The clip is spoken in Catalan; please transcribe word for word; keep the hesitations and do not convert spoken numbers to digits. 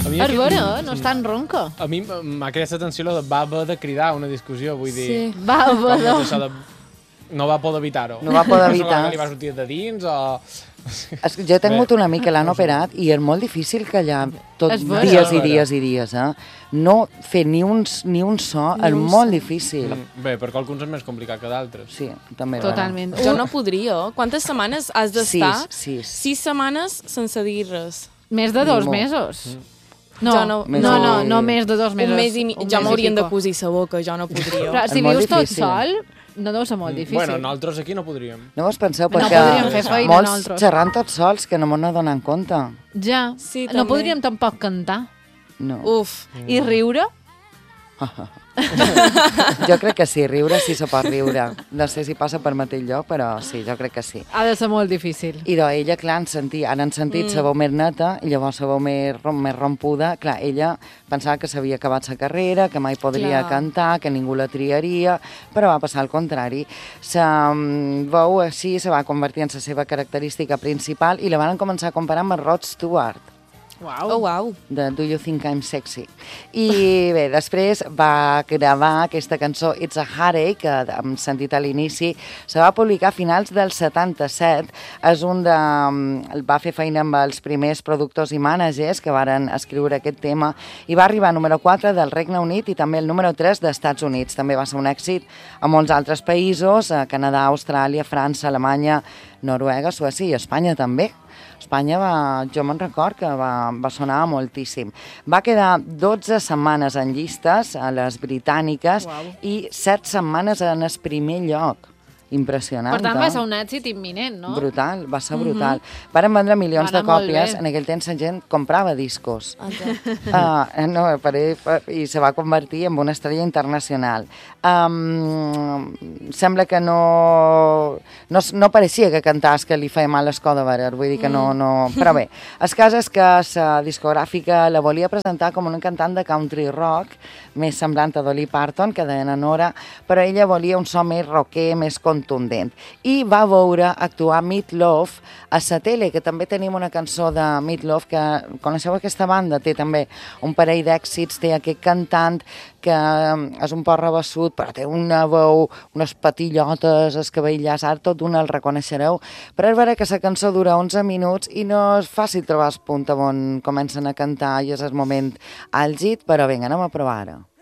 mi És vera, no és tan ronca. A mi m'ha cridat l'atenció la de va haver de cridar una discussió, vull dir... Sí. Va haver de... Això de... No va poder evitar-ho. No va poder evitar. No que li va sortir de dins o... És que jo he tingut un amic que l'han operat i és molt difícil callar tot És vera. dies i És vera. dies i dies, eh? No fer ni un, ni un so Ni és un molt so. difícil. Mm, Bé, perquè alguns és més complicat que d'altres. Sí, també. Totalment. Jo no podria. Quantes setmanes has d'estar? Sis, sis. Sis setmanes sense dir res. Més de dos Ni molt. mesos. No, Jo no- no, Més no, de- no, més de dos mesos. Un mes i mi... Un Ja mes i m'haurien de pico. cosir la boca, jo no podria. Però si És molt vius tot difícil. sol, no deu ser molt difícil. Bueno, nosaltres aquí no podríem. No vos penseu, No perquè podríem fer feina molts nosaltres. xerrant tots sols que no m'ho donen compte. Ja, Sí, no també. podríem tampoc cantar. No. Uf. I riure? Jo crec que sí, riure sí se pot riure. No sé si passa per mateix lloc, però sí, jo crec que sí. Ha de ser molt difícil. I doncs ella, clar, en sentir, ara han sentit mm. la veu més neta i llavors la veu més, rom- més rompuda. Clar, ella pensava que s'havia acabat la carrera, que mai podria Clar. cantar, que ningú la triaria, però va passar al contrari. La mm, veu així se va convertir en la seva característica principal i la van començar a comparar amb el Rod Stewart, Uau. Oh, wow. de Do You Think I'm Sexy? I bé, després va gravar aquesta cançó It's a Heartache, que hem sentit a l'inici, se va publicar a finals del setanta-set, és un de... va fer feina amb els primers productors i mànagers que varen escriure aquest tema i va arribar a número quatre del Regne Unit i també el número tres dels Estats Units. També va ser un èxit a molts altres països, a Canadà, Austràlia, França, Alemanya, Noruega, Suècia i Espanya també. Espanya, va, jo me'n record que va, va sonar moltíssim. Va quedar dotze setmanes en llistes a les britàniques Uau. i set setmanes en el primer lloc. Impressionant. Per tant, eh? va ser un èxit imminent, no? Brutal, va ser brutal. Varen vendre milions Va de anar molt còpies, bé. en aquell temps la gent comprava discos. Ah, Uh, no, per ell, per, i se va convertir en una estrella internacional. Um, sembla que no, no, no pareixia que cantàs que li feia mal l'escó de veure, vull dir que no, no... Però bé, el cas és que la discogràfica la volia presentar com un cantant de country rock, més semblant a Dolly Parton, que deien a Nora, però ella volia un so més rocker, més contundent. I va veure actuar Meat Loaf a la tele, que també tenim una cançó de Meat Loaf, que coneixeu aquesta banda? Té també un parell d'èxits, té aquest cantant que és un poc rebassut, però té una veu, unes patillotes, el cabell llaçat, tot d'una el reconeixereu. Però és vera que la cançó dura onze minuts i no és fàcil trobar el punt on comencen a cantar i és el moment àlgid, però vinga, anem a provar ara.